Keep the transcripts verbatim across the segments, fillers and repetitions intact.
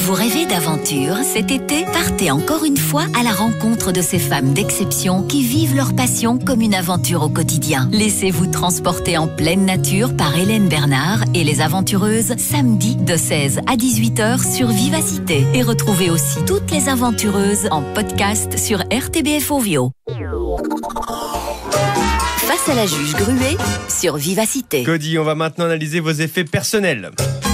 Vous rêvez d'aventure cet été? Partez encore une fois à la rencontre de ces femmes d'exception qui vivent leur passion comme une aventure au quotidien. Laissez-vous transporter en pleine nature par Hélène Bernard et les aventureuses samedi de seize à dix-huit heures sur Vivacité. Et retrouvez aussi toutes les aventureuses en podcast sur R T B F Ovio. Face à la juge Gruet sur Vivacité. Cody, on va maintenant analyser vos effets personnels.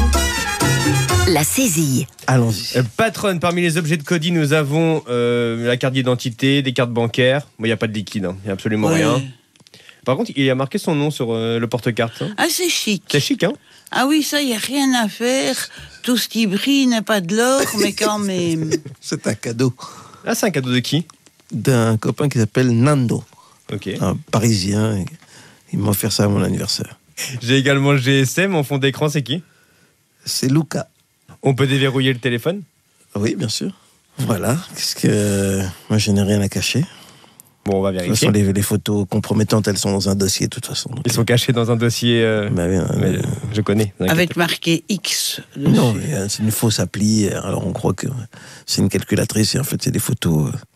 La saisie. Allons-y. Euh, patronne, parmi les objets de Cody, nous avons euh, la carte d'identité, des cartes bancaires. Bon, il n'y a pas de liquide, il n'y a absolument Ouais. rien. Par contre, il a marqué son nom sur euh, le porte-carte. Hein. Ah, c'est chic. C'est chic, hein? Ah oui, ça, il n'y a rien à faire. Tout ce qui brille n'est pas de l'or, mais quand même. C'est un cadeau Ah, c'est un cadeau de qui? d'un copain qui s'appelle Nando, Ok. un Parisien. Il m'a offert ça à mon anniversaire. J'ai également le G S M en fond d'écran, c'est qui? C'est Luca. On peut déverrouiller le téléphone? Oui, bien sûr. Voilà, parce que moi, je n'ai rien à cacher. Bon, on va De toute vérifier. façon, les, les photos compromettantes, elles sont dans un dossier, de toute façon. Donc, Ils sont cachés dans un dossier. Euh... bah oui, hein, mais, euh, euh, je connais. vous inquiétez Avec marqué X dessus. non, mais, euh, c'est une fausse appli. Alors, on croit que c'est une calculatrice et en fait, c'est des photos. euh,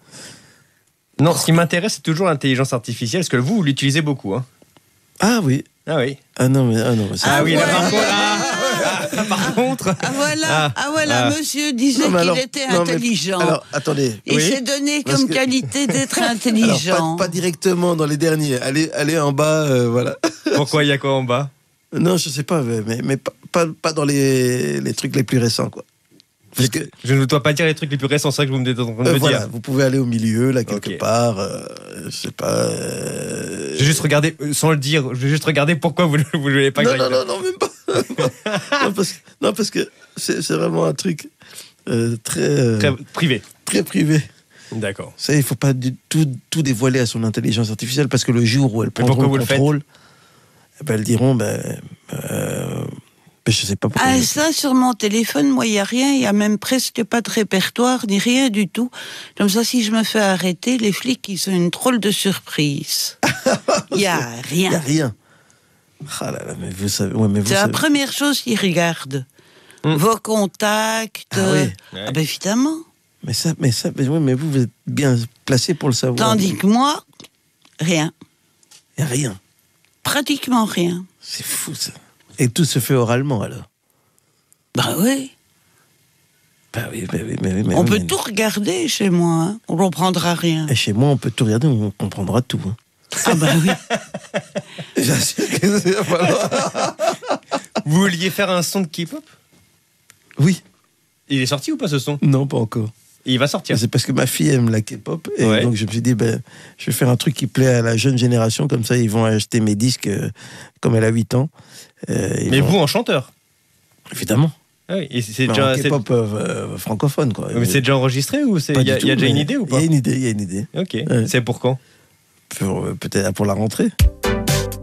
Non, ce qui m'intéresse, c'est toujours l'intelligence artificielle, parce que vous, vous l'utilisez beaucoup. Hein. Ah oui. Ah oui. Ah non, mais, ah non, mais ça- Ah oui, là, ouais. par contre. Ah, ah, par contre. Ah voilà, Ah, ah, voilà, ah. monsieur disait Non, mais qu'il alors- était non, mais- intelligent. Alors, attendez. Il Oui. s'est donné Parce comme que- qualité d'être Alors, intelligent. pas, pas directement dans les derniers. Allez, allez en bas, euh, voilà. Pourquoi il y a quoi en bas? Non, je sais pas, mais, mais, mais pas, pas, pas dans les, les trucs les plus récents, quoi. Parce que, Je ne dois pas dire les trucs les plus récents, c'est ça que vous me êtes en train de euh, me voilà, dire. vous pouvez aller au milieu, là, quelque Ok. part. Euh, je sais pas. euh, J'ai juste regardé, euh, sans le dire, je vais juste regarder pourquoi vous ne voulez pas que Non, j'aille non, là. non, non, même pas. non, parce, que- non, parce que c'est c'est vraiment un truc euh, très, euh, Très privé. très privé. D'accord. Ça, il faut pas du tout, tout dévoiler à son intelligence artificielle parce que le jour où elles pourquoi prendront vous le le faites contrôle, eh ben, elles diront, ben, euh, ben, je sais pas pourquoi. Ah, je- ça, sur mon téléphone, moi, il n'y a rien. Il n'y a même presque pas de répertoire, ni rien du tout. Comme ça, si je me fais arrêter, les flics, ils ont une drôle de surprise. Il n'y a Il n'y a rien. rien. Ah là là, mais vous savez. Ouais, mais vous C'est la savez- première chose qu'ils regardent. Hum. Vos contacts. Ah oui. euh, Ouais. Ah ben évidemment. Mais ça, mais ça, mais, ouais, mais vous, vous êtes bien placé pour le savoir. Tandis que moi, rien. Il n'y a rien. Pratiquement rien. C'est fou, ça. Et tout se fait oralement, alors. Bah oui. Bah oui, bah oui, mais oui, mais On oui, peut mais- tout regarder chez moi. Hein. On comprendra rien. Et chez moi, on peut tout regarder, on comprendra tout. hein. Ah bah oui. J'assure que c'est- voilà. Vous vouliez faire un son de K-pop? Oui. Il est sorti ou pas ce son? Non, pas encore. Il va sortir. C'est parce que ma fille aime la K-pop. Et Ouais. donc, je me suis dit, ben, je vais faire un truc qui plaît à la jeune génération. Comme ça, ils vont acheter mes disques euh, comme elle a huit ans. Euh, ils Mais vont- vous en chanteur? Évidemment. Ah oui. Et c'est Ben, déjà, en c'est- K-pop euh, euh, francophone, quoi. mais c'est déjà enregistré ou c'est Pas il y a, du il y a tout, déjà une mais idée ou Il pas? y a une idée, il y a une idée. Ok. Ouais. C'est pour quand? Pour, euh, peut-être pour la rentrée.